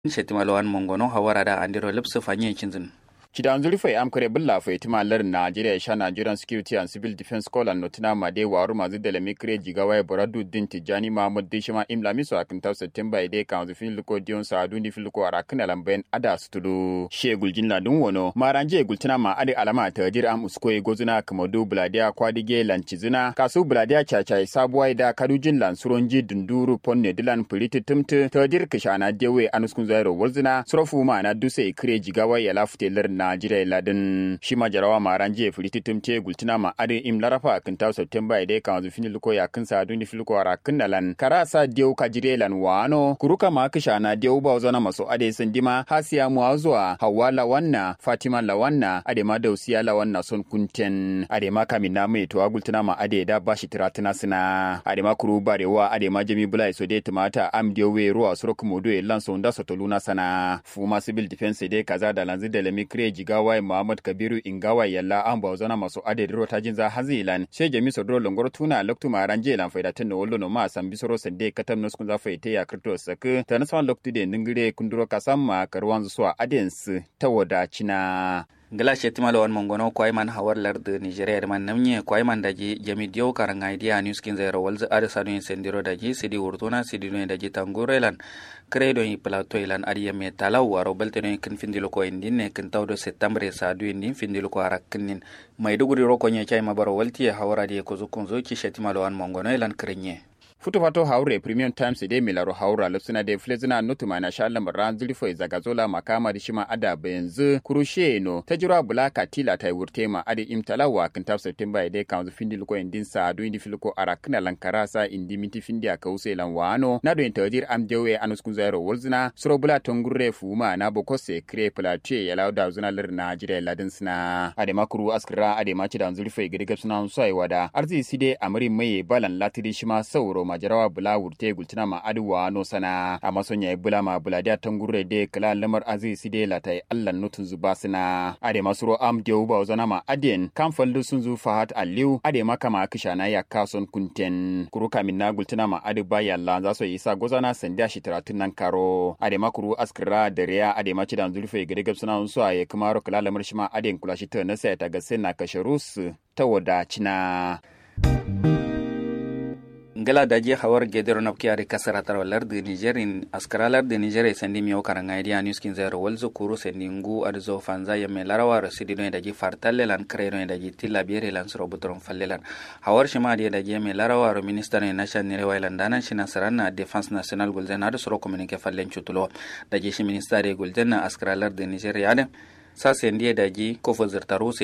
Shetimalawan Mongono Hawarada and Rolipso Fanye Chinzin. Chidan Zulfai Amkare Bulla for Timaler Nigeria Sha Nigerian Security and Civil Defense Call and Notina Made Waru Mazidele Mikre Jigawa Boradu Dinti Jani Mahmud Dishima Imlamiso Akinta September Ede Council Filuko Dion Sadundi Filuko Arakina Lamben Adas Tudu She Guljinla Dunwono Maranje Gultina Ma Ade Alama Tajir Am Uskoe Gozuna Komodo Bladia Kwadige Lanchizuna Kasu Bladia Chachai Sabwaida Kadujin Lan Suronji Dunduru Ponne Dilan Puliti Tumte Tajir Kishana Dewe Anuskunzairo Wolzina Surofuma na Duse Kre Jigawa Yalafte Najeriya ladin shi majarawa maranje filititum ce gultina ma ade im larafa kinta September ide kan zufini luko ya kinsa duni filuko ara kinnalan karasa diu kajirelan wano kuruka ma kishana diu ba zona maso ade sandima hasiya muazwa hawala wanna Fatima lawanna ade ma dausiya lawanna son kunten ade ma kamina mai to gultina ma ade da bashi tiratina sina ade ma kuru barewa ade ma jami bulai so de tumata am diu we ruwa surok modo lan so nda sotoluna sana fuma civil defense de kaza da lanzi da lemikre Jigawa Muhammad Kabiru Ingawa yalla an bauzana masu adadi rota jinza hazilan she jami sodro longor tuna loktu maranje lan faida tan wollo no ma san bisoro sande katam no skun za faite ya krito sak tan san loktu de ningire kunduro kasamma karwan zuwa adens tawoda cina Gala Shetimalawan Mongono Kwaiman Hawar Lard Nigeria man namnye Kwaiman daji jami dio karanga idea news kin zero walz arsanu sendiro daji sidi urtuna sidi no daji tangurelan credo in plateau ilan ariya metalaw waro belteno kin findilo ko indine kin tawdo septembre sa du indin findilo ko arakkin maiduguri roko nya chai mabaro walti hawara de ko zukunzo ki Shetimalawan Mongono ilan krenye Futufato haure Premium Times ide milaro haura lupsuna de flezina nutuma na shallam ranzuli foi zagazola makama dishima ada benzu kurushe no tajura bulaka tila tai wurtema ade imtalawa kintab September ide kanzu findi luko indin sa do indi filuko arakna lankarasa indi minti findi akause lan wano na do intajir amdewe anuskunzairo wolzina surobula tongurre fuma na bokose kre platie yala da zuna lir Nigeria ladinsna ade makuru askra ade machi da anzuli foi gede gapsuna sai wada arzi side amri mai balan latidi shima sauro majarawa bula wurte gultina ma aduwa no sana a masonya bula ma bula da tangurre de kala lamar aziz side latai Allah nutun zuba sina ade masuro am de uba zana ma aden kan fallu sun zu fahat aliu ade maka ma kishana ya kason kunten kuruka minna gultina ma adu baya Allah za so isa gozana sanda shi taratun nan karo ade makuru askra da riya ade maci dan zulfe gade gabsuna so aye kamaro kala lamar shi ma aden kula shi ta na sai ta ga sena kasharus ta wada cina Ngala daji hawar gedero napki ari kasara tarawalar de Nigerin askaralar de Nigeria sendi miyo karanga idea news kin zero walzo kuru sendi ngu adzo fanza ya melarawa rasidi no daji fartalle lan kreno daji tilla biere lan surobutron fallelan hawar shima de daji melarawa ro minister ne nation ne wailan dana shina sarana defense national gulden ado suro communique fallen chutulo daji shi minister de gulden askaralar de Nigeria ade sa sendi daji ko fozertaru